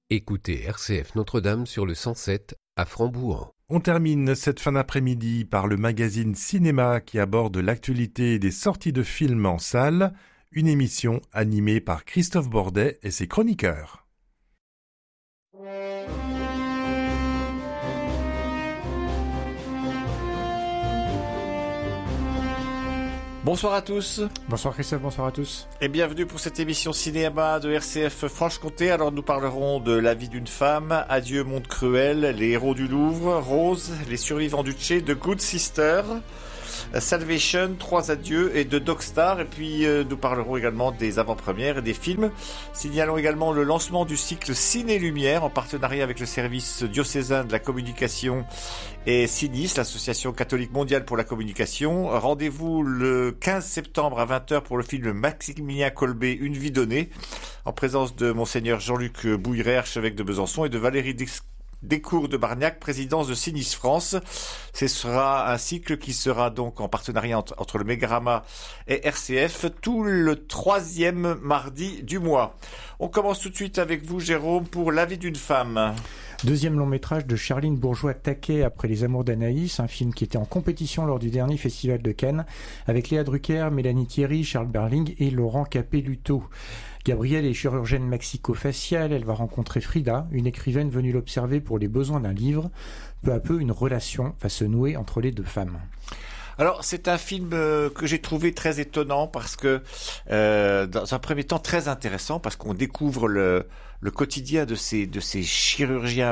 Écoutez RCF Notre-Dame sur le 107 à Frambouhans. On termine cette fin d'après-midi par le magazine Cinéma qui aborde l'actualité des sorties de films en salle, une émission animée par Christophe Bordet et ses chroniqueurs. Bonsoir à tous. Bonsoir Christophe, bonsoir à tous. Et bienvenue pour cette émission cinéma de RCF Franche-Comté. Alors nous parlerons de La vie d'une femme, Adieu monde cruel, Les héros du Louvre, Rose, Les survivants du Tché, The Good Sister, Salvation, Trois adieux et de Dogstar. Et puis nous parlerons également des avant-premières et des films. Signalons également le lancement du cycle Ciné-Lumière en partenariat avec le service diocésain de la communication et CINIS, l'association catholique mondiale pour la communication. Rendez-vous le 15 septembre à 20h pour le film Maximilien Kolbe, Une vie donnée, en présence de Monseigneur Jean-Luc Bouilleray, archevêque de Besançon, et de Valérie Descours de Bargnac, présidence de CINIS France. Ce sera un cycle qui sera donc en partenariat entre le Mégarama et RCF tout le 3e mardi du mois. On commence tout de suite avec vous, Jérôme, pour La vie d'une femme. Deuxième long métrage de Charline Bourgeois-Taquet après Les Amours d'Anaïs, un film qui était en compétition lors du dernier festival de Cannes, avec Léa Drucker, Mélanie Thierry, Charles Berling et Laurent Capelluto. Gabrielle est chirurgienne maxico-faciale, elle va rencontrer Frida, une écrivaine venue l'observer pour les besoins d'un livre. Peu à peu, une relation va se nouer entre les deux femmes. Alors, c'est un film que j'ai trouvé très étonnant parce que, dans un premier temps, très intéressant parce qu'on découvre le quotidien de ces chirurgiens,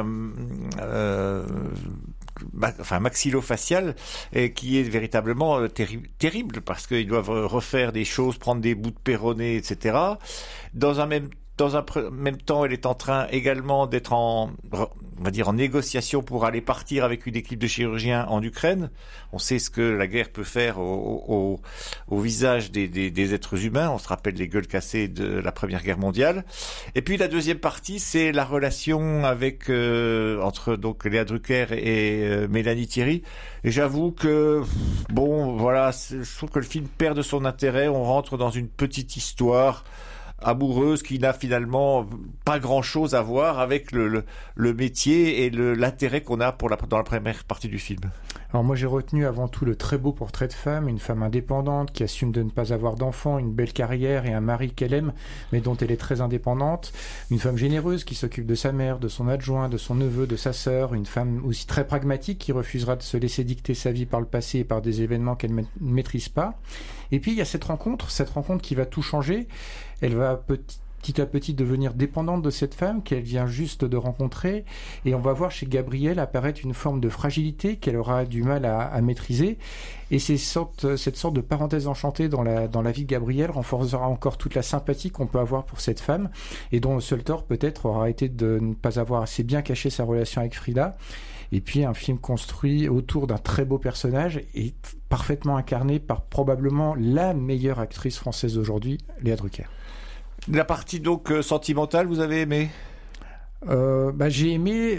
maxillofacial, et qui est véritablement terrible parce qu'ils doivent refaire des choses, prendre des bouts de péroné, etc. Dans un même temps, elle est en train également d'être en négociation pour aller partir avec une équipe de chirurgiens en Ukraine. On sait ce que la guerre peut faire au visage des êtres humains. On se rappelle les gueules cassées de la Première Guerre mondiale. Et puis la deuxième partie, c'est la relation avec entre donc Léa Drucker et Mélanie Thierry. Et j'avoue que je trouve que le film perd de son intérêt. On rentre dans une petite histoire amoureuse qui n'a finalement pas grand-chose à voir avec le métier et l'intérêt qu'on a dans la première partie du film. Alors moi j'ai retenu avant tout le très beau portrait de femme, une femme indépendante qui assume de ne pas avoir d'enfants, une belle carrière et un mari qu'elle aime mais dont elle est très indépendante, une femme généreuse qui s'occupe de sa mère, de son adjoint, de son neveu, de sa sœur, une femme aussi très pragmatique qui refusera de se laisser dicter sa vie par le passé et par des événements qu'elle ne maîtrise pas. Et puis il y a cette rencontre qui va tout changer. Elle va petit à petit devenir dépendante de cette femme qu'elle vient juste de rencontrer, et on va voir chez Gabrielle apparaître une forme de fragilité qu'elle aura du mal à maîtriser, et cette sorte de parenthèse enchantée dans la vie de Gabrielle renforcera encore toute la sympathie qu'on peut avoir pour cette femme, et dont le seul tort peut-être aura été de ne pas avoir assez bien caché sa relation avec Frida. Et puis un film construit autour d'un très beau personnage et parfaitement incarné par probablement la meilleure actrice française d'aujourd'hui, Léa Drucker. La partie donc sentimentale, vous avez aimé ? J'ai aimé,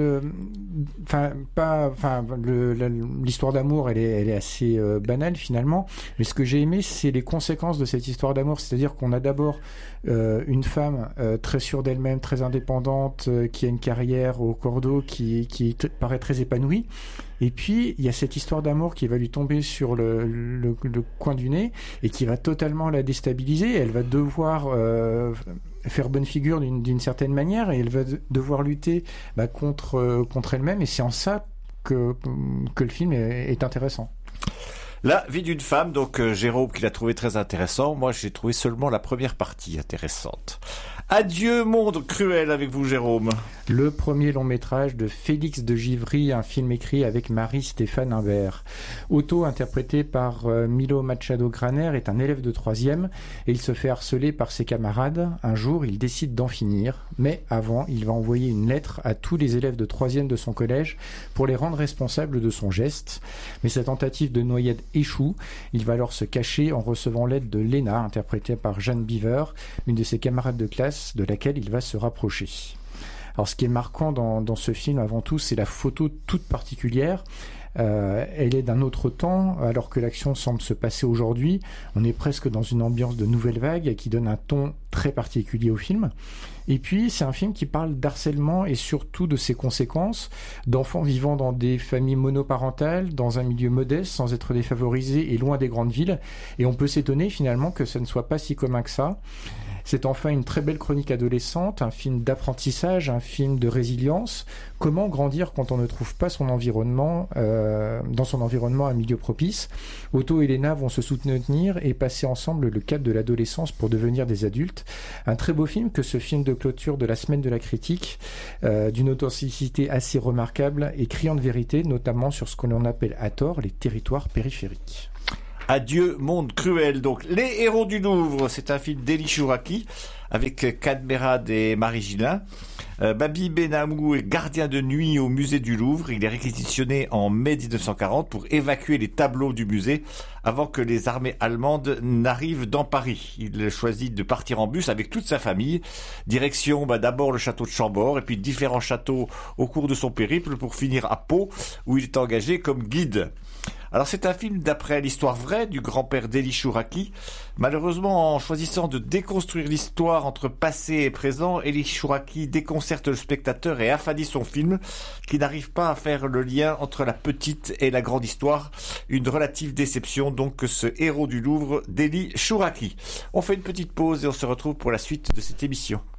l'histoire d'amour, elle est assez banale finalement. Mais ce que j'ai aimé, c'est les conséquences de cette histoire d'amour. C'est-à-dire qu'on a d'abord une femme très sûre d'elle-même, très indépendante, qui a une carrière au cordeau, qui paraît très épanouie. Et puis, il y a cette histoire d'amour qui va lui tomber sur le coin du nez et qui va totalement la déstabiliser. Elle va devoir faire bonne figure d'une certaine manière et elle va devoir lutter contre elle-même. Et c'est en ça que le film est intéressant. La vie d'une femme, donc Jérôme qui l'a trouvé très intéressant. Moi, j'ai trouvé seulement la première partie intéressante. Adieu monde cruel avec vous, Jérôme. Le premier long métrage de Félix de Givry, un film écrit avec Marie-Stéphane Imbert. Otto, interprété par Milo Machado Graner, est un élève de 3e et il se fait harceler par ses camarades. Un jour, il décide d'en finir, mais avant, il va envoyer une lettre à tous les élèves de 3e de son collège pour les rendre responsables de son geste. Mais sa tentative de noyade échoue. Il va alors se cacher en recevant l'aide de Léna, interprétée par Jeanne Beaver, une de ses camarades de classe de laquelle il va se rapprocher. Alors ce qui est marquant dans ce film avant tout, c'est la photo toute particulière. Elle est d'un autre temps, alors que l'action semble se passer aujourd'hui. On est presque dans une ambiance de nouvelle vague qui donne un ton très particulier au film. Et puis, c'est un film qui parle d'harcèlement et surtout de ses conséquences, d'enfants vivant dans des familles monoparentales, dans un milieu modeste, sans être défavorisés et loin des grandes villes. Et on peut s'étonner finalement que ça ne soit pas si commun que ça. C'est enfin une très belle chronique adolescente, un film d'apprentissage, un film de résilience. Comment grandir quand on ne trouve pas son environnement, dans son environnement un milieu propice. Otto et Lena vont se soutenir et passer ensemble le cap de l'adolescence pour devenir des adultes. Un très beau film que ce film de clôture de la semaine de la critique, d'une authenticité assez remarquable et criant de vérité, notamment sur ce que l'on appelle à tort les territoires périphériques. Adieu monde cruel. Donc Les Héros du Louvre, c'est un film d'Elie Chouraki avec Kad Merad et Marie Gillin. Babi Benamou est gardien de nuit au musée du Louvre. Il est réquisitionné en mai 1940 pour évacuer les tableaux du musée avant que les armées allemandes n'arrivent dans Paris. Il choisit de partir en bus avec toute sa famille. Direction d'abord le château de Chambord et puis différents châteaux au cours de son périple pour finir à Pau où il est engagé comme guide. Alors c'est un film d'après l'histoire vraie du grand-père d'Elie Chouraki. Malheureusement, en choisissant de déconstruire l'histoire entre passé et présent, Elie Chouraki déconcerte le spectateur et affadit son film, qui n'arrive pas à faire le lien entre la petite et la grande histoire. Une relative déception donc que ce Héros du Louvre d'Elie Chouraki. On fait une petite pause et on se retrouve pour la suite de cette émission.